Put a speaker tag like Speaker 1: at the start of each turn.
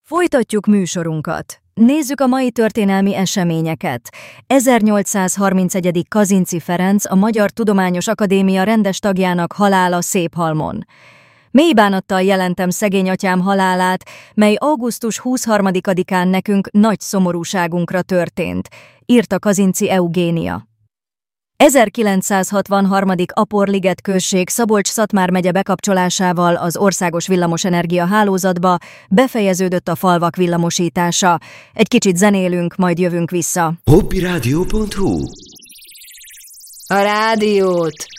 Speaker 1: Folytatjuk műsorunkat. Nézzük a mai történelmi eseményeket. 1831. Kazinczy Ferenc, a Magyar Tudományos Akadémia rendes tagjának halála Széphalmon. Mély bánattal jelentem szegény atyám halálát, mely augusztus 23-án nekünk nagy szomorúságunkra történt, írta Kazinczy Eugénia. 1963. Apor-liget község Szabolcs-Szatmár megye bekapcsolásával az országos villamosenergia hálózatba befejeződött a falvak villamosítása. Egy kicsit zenélünk, majd jövünk vissza.
Speaker 2: Hobbyradio.hu
Speaker 3: A rádiót